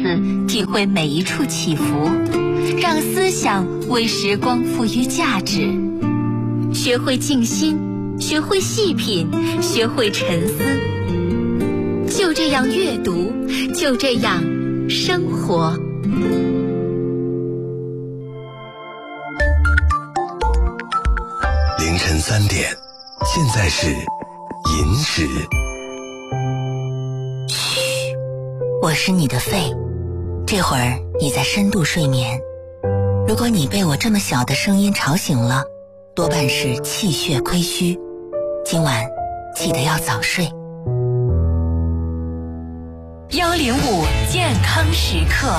此体会每一处起伏，让思想为时光赋予价值。学会静心，学会细品，学会沉思。就这样阅读，就这样生活。 凌晨3点，现在是寅时。 嘘，我是你的肺，这会儿你在深度睡眠。如果你被我这么小的声音吵醒了，多半是气血亏虚，今晚记得要早睡。 105健康时刻，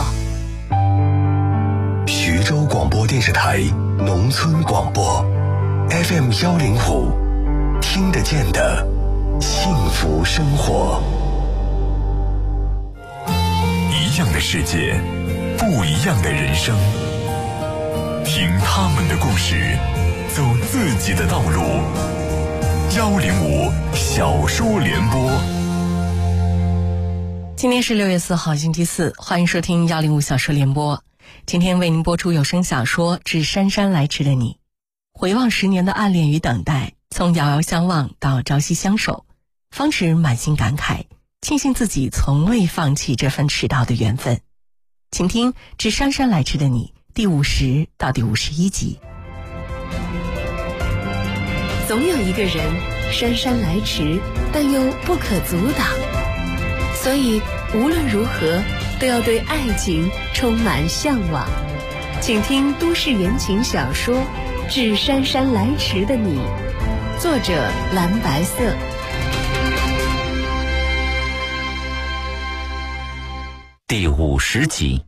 徐州广播电视台农村广播 FM 105，听得见的幸福生活。 一样的世界，不一样的人生，听他们的故事，走自己的道路。105小说联播。 今天是6月4号星期四，欢迎收听105小说联播。今天为您播出有声小说《致姗姗来迟的你》，回望10年的暗恋与等待，从遥遥相望到朝夕相守，方知满心感慨，庆幸自己从未放弃这份迟到的缘分。请听《致姗姗来迟的你》第50到第51集。 总有一个人姗姗来迟，但又不可阻挡，所以无论如何都要对爱情充满向往。请听都市言情小说《致姗姗来迟的你》，作者蓝白色。 第50集。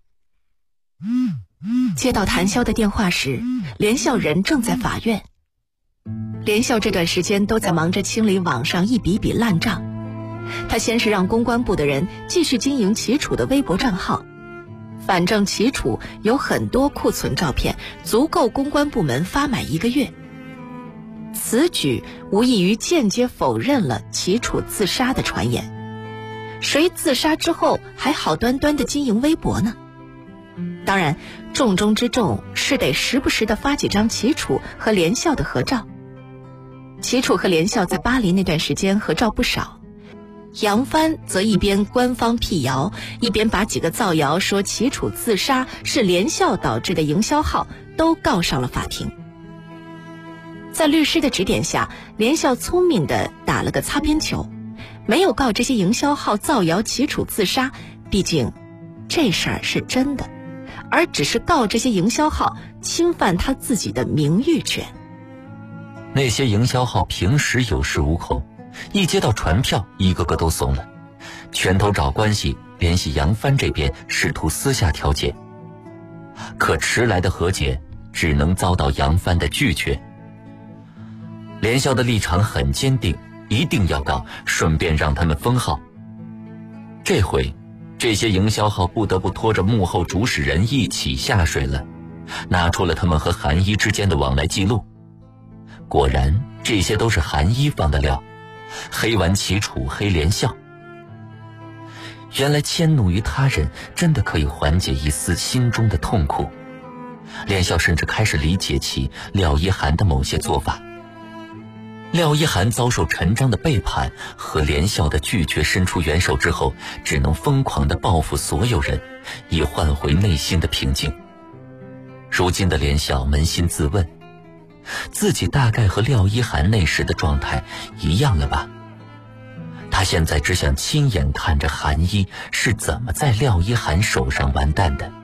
接到谭潇的电话时，连笑人正在法院。连笑这段时间都在忙着清理网上一笔笔烂账。他先是让公关部的人继续经营齐楚的微博账号，反正齐楚有很多库存照片，足够公关部门发满1个月。此举无异于间接否认了齐楚自杀的传言。谁自杀之后还好端端的经营微博呢？当然，重中之重是得时不时的发几张齐楚和连笑的合照。齐楚和连笑在巴黎那段时间合照不少，杨帆则一边官方辟谣，一边把几个造谣说齐楚自杀是连笑导致的营销号都告上了法庭。在律师的指点下，连笑聪明地打了个擦边球，没有告这些营销号造谣齐楚自杀，毕竟这事儿是真的，而只是告这些营销号侵犯他自己的名誉权。 那些营销号平时有恃无恐，一接到传票一个个都怂了，拳头找关系联系杨帆这边，试图私下调解。可迟来的和解只能遭到杨帆的拒绝。连笑的立场很坚定，一定要告，顺便让他们封号。这回这些营销号不得不拖着幕后主使人一起下水了，拿出了他们和韩一之间的往来记录。果然这些都是韩一放的料，黑完齐楚，黑连笑。原来迁怒于他人真的可以缓解一丝心中的痛苦。连笑甚至开始理解起廖一涵的某些做法。廖一涵遭受陈章的背叛和连笑的拒绝伸出援手之后，只能疯狂地报复所有人，以换回内心的平静。如今的连笑扪心自问，自己大概和廖一涵那时的状态一样了吧？他现在只想亲眼看着韩一是怎么在廖一涵手上完蛋的。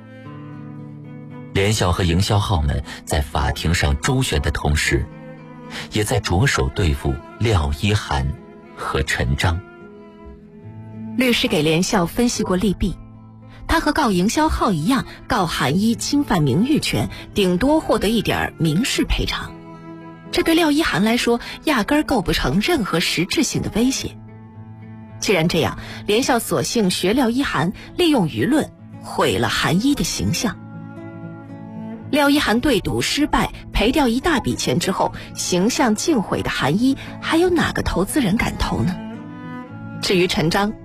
连笑和营销号们在法庭上周旋的同时，也在着手对付廖一涵和陈章。 律师给连笑分析过利弊，他和告营销号一样，告韩一侵犯名誉权，顶多获得一点民事赔偿，这对廖一涵来说压根儿构不成任何实质性的威胁。既然这样，连笑索性学廖一涵，利用舆论毁了韩一的形象。廖一涵对赌失败，赔掉一大笔钱之后，形象尽毁的韩一，还有哪个投资人敢投呢？至于陈章，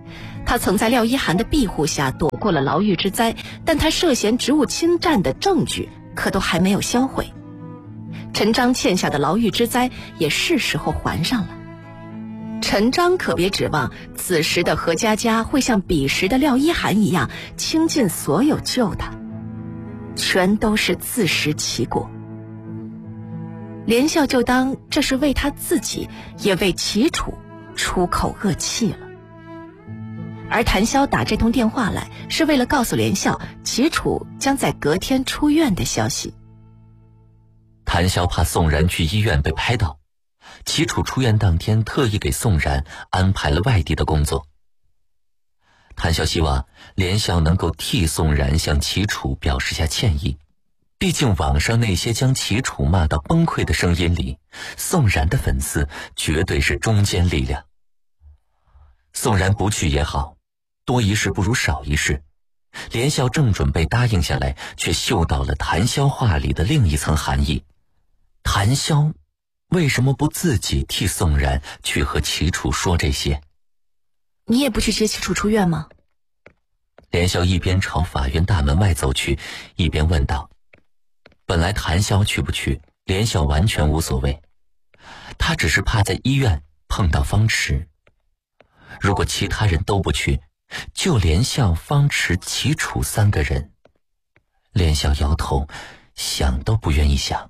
他曾在廖一涵的庇护下躲过了牢狱之灾，但他涉嫌职务侵占的证据可都还没有销毁。陈章欠下的牢狱之灾也是时候还上了。陈章可别指望此时的何佳佳会像彼时的廖一涵一样倾尽所有救他，全都是自食其果。连笑就当这是为他自己也为齐楚出口恶气了。而谭潇打这通电话来是为了告诉连笑齐楚将在隔天出院的消息。 谭潇怕宋然去医院被拍到，齐楚出院当天特意给宋然安排了外地的工作。谭潇希望连笑能够替宋然向齐楚表示下歉意，毕竟网上那些将齐楚骂到崩溃的声音里，宋然的粉丝绝对是中坚力量。宋然不去也好，多一事不如少一事。连笑正准备答应下来，却嗅到了谭潇话里的另一层含义。谭潇为什么不自己替宋然去和齐楚说这些？ 你也不去接齐楚出院吗？ 连笑一边朝法院大门外走去，一边问道。本来谭潇去不去，连笑完全无所谓，他只是怕在医院碰到方池。如果其他人都不去，就连笑、方池、齐楚三个人，连笑摇头，想都不愿意想。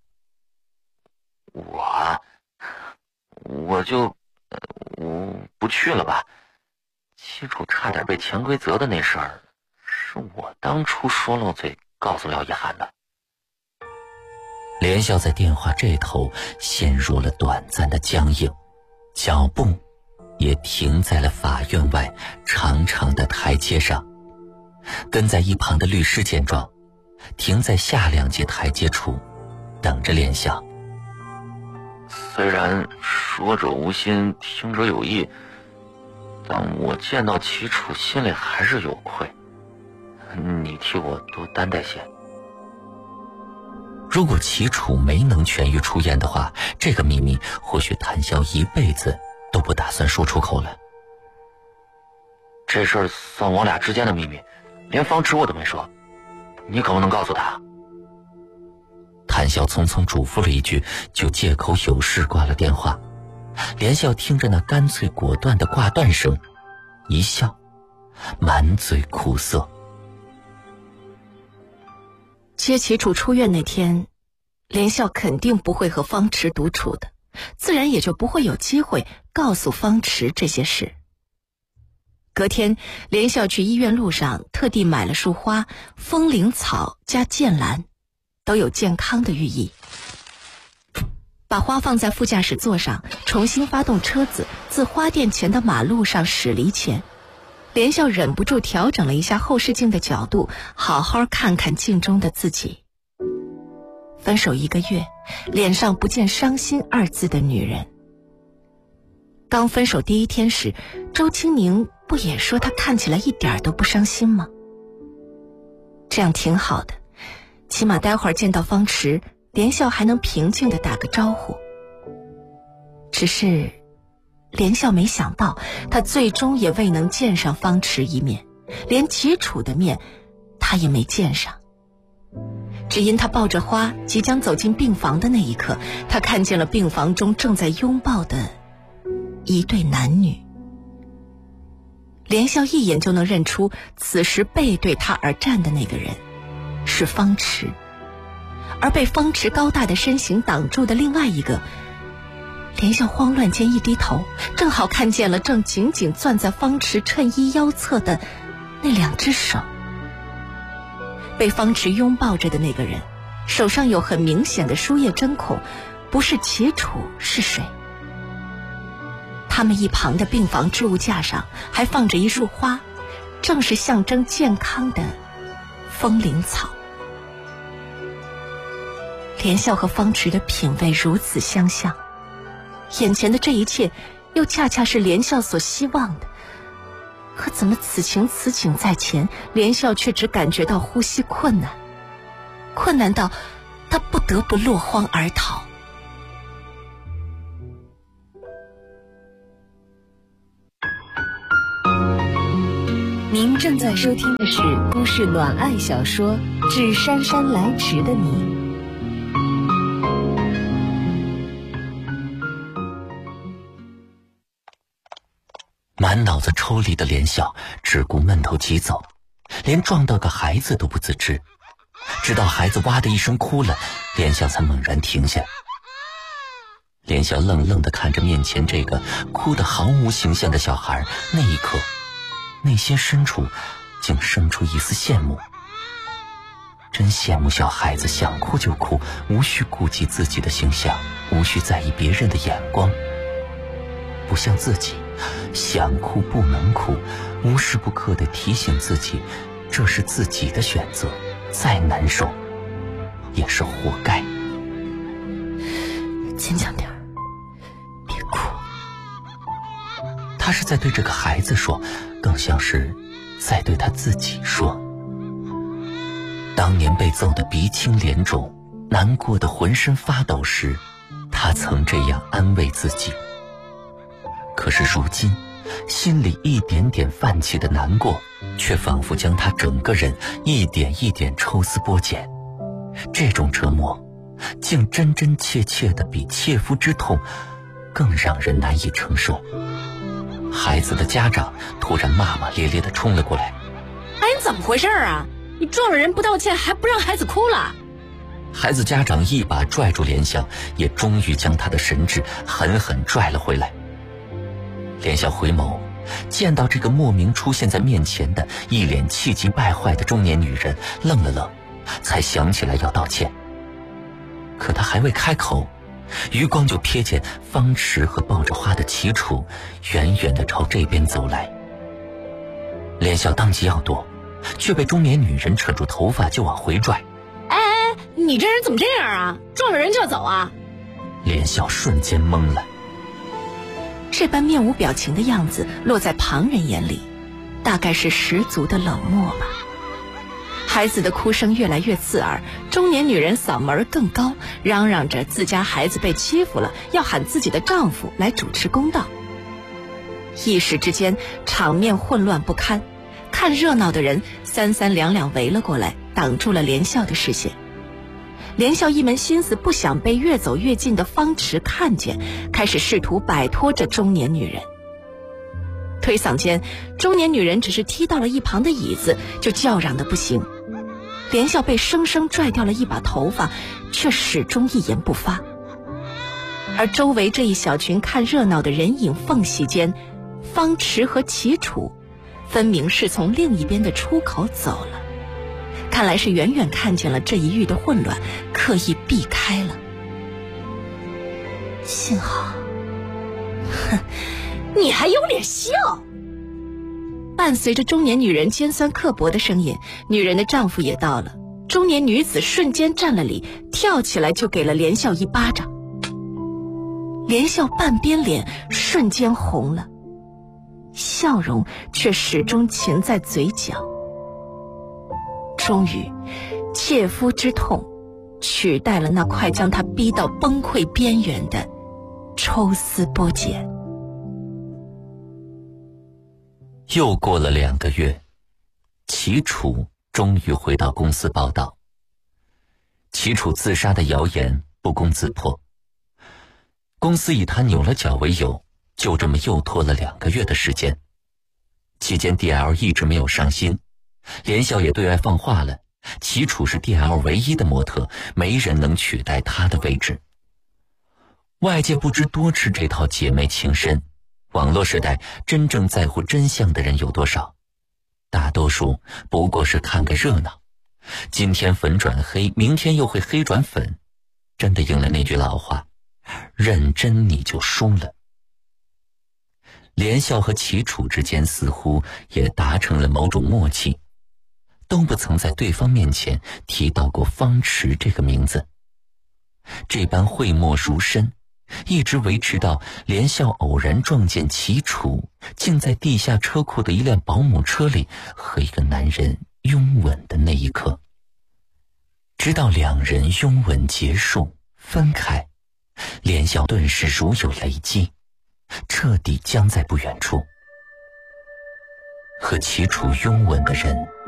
我不去了吧。齐楚差点被潜规则的那事儿，是我当初说漏嘴告诉廖一涵的。连笑在电话这头陷入了短暂的僵硬，脚步也停在了法院外长长的台阶上。跟在一旁的律师见状，停在下2节台阶处，等着连笑。虽然说者无心，听者有意，但我见到齐楚心里还是有愧，你替我多担待些。如果齐楚没能痊愈出院的话，这个秘密或许谭潇一辈子都不打算说出口了。这事儿算我俩之间的秘密，连方池我都没说，你可不能告诉他。谭潇匆匆嘱咐了一句，就借口有事挂了电话。连笑听着那干脆果断的挂断声，一笑，满嘴苦涩。 接齐楚出院那天，连笑肯定不会和方池独处的，自然也就不会有机会告诉方池这些事。隔天，连笑去医院路上特地买了束花，风铃草加剑兰，都有健康的寓意。把花放在副驾驶座上，重新发动车子，自花店前的马路上驶离前，连笑忍不住调整了一下后视镜的角度，好好看看镜中的自己。分手1个月，脸上不见伤心2字的女人。刚分手第1天时，周清宁不也说她看起来一点都不伤心吗？这样挺好的，起码待会儿见到方池，连笑还能平静地打个招呼。只是连笑没想到，他最终也未能见上方池一面，连齐楚的面他也没见上。只因他抱着花即将走进病房的那一刻，他看见了病房中正在拥抱的一对男女。连笑一眼就能认出，此时背对他而站的那个人是方池，而被方池高大的身形挡住的另外一个，连笑慌乱间一低头，正好看见了正紧紧攥在方池衬衣腰侧的那2只手。被方池拥抱着的那个人，手上有很明显的输液针孔，不是齐楚是谁？他们一旁的病房置物架上还放着一束花，正是象征健康的风铃草。连笑和方池的品味如此相像，眼前的这一切又恰恰是连笑所希望的，可怎么此情此景在前，连笑却只感觉到呼吸困难，困难到他不得不落荒而逃。 在收听的是都市暖爱小说《致姗姗来迟的你》。 满脑子抽离的连笑只顾闷头疾走，连撞到个孩子都不自知，直到孩子哇的一声哭了，连笑才猛然停下。连笑愣愣地看着面前这个哭得毫无形象的小孩，那一刻内心深处竟生出一丝羡慕。真羡慕小孩子想哭就哭，无需顾及自己的形象，无需在意别人的眼光，不像自己想哭不能哭，无时不刻地提醒自己这是自己的选择，再难受也是活该。 坚强点，别哭。 他是在对这个孩子说，更像是在对他自己说。当年被揍得鼻青脸肿，难过的浑身发抖时，他曾这样安慰自己。可是如今心里一点点泛起的难过，却仿佛将他整个人一点一点抽丝剥茧。这种折磨竟真真切切的比切肤之痛更让人难以承受。孩子的家长突然骂骂咧咧地冲了过来：“ 哎，你怎么回事啊？你撞了人不道歉，还不让孩子哭了？” 孩子家长一把拽住莲香，也终于将他的神智狠狠拽了回来。莲香回眸，见到这个莫名出现在面前的一脸气急败坏的中年女人，愣了愣，才想起来要道歉。可他还未开口，余光就瞥见方池和抱着花的齐楚远远地朝这边走来。莲笑当即要躲，却被中年女人扯住头发就往回拽。 哎，你这人怎么这样啊？撞了人就要走啊？ 莲笑瞬间懵了。 这般面无表情的样子落在旁人眼里，大概是十足的冷漠吧。孩子的哭声越来越刺耳，中年女人嗓门更高，嚷嚷着自家孩子被欺负了，要喊自己的丈夫来主持公道。一时之间场面混乱不堪，看热闹的人三三两两围了过来，挡住了连笑的视线。连笑一门心思不想被越走越近的方池看见，开始试图摆脱这中年女人。推搡间，中年女人只是踢到了一旁的椅子，就叫嚷得不行。连笑被生生拽掉了一把头发，却始终一言不发。而周围这一小群看热闹的人影缝隙间，方池和齐楚分明是从另一边的出口走了，看来是远远看见了这一域的混乱，刻意避开了。幸好，哼，你还有脸笑！伴随着中年女人尖酸刻薄的声音，女人的丈夫也到了。中年女子瞬间站了礼，跳起来就给了连笑一巴掌。连笑半边脸瞬间红了，笑容却始终噙在嘴角。终于，切肤之痛取代了那快将他逼到崩溃边缘的抽丝剥茧。 又过了2个月，齐楚终于回到公司报道。齐楚自杀的谣言不攻自破，公司以他扭了脚为由，就这么又拖了2个月的时间。期间 DL 一直没有上新，连笑也对外放话了，齐楚是 DL 唯一的模特，没人能取代他的位置。外界不知多吃这套姐妹情深，网络时代真正在乎真相的人有多少？大多数不过是看个热闹，今天粉转黑，明天又会黑转粉，真的应了那句老话，认真你就输了。连笑和齐楚之间似乎也达成了某种默契，都不曾在对方面前提到过方池这个名字。这般讳莫如深，一直维持到连笑偶然撞见齐楚竟在地下车库的一辆保姆车里和一个男人拥吻的那一刻。直到2人拥吻结束分开，连笑顿时如有雷击，彻底僵在不远处。 和齐楚拥吻的人。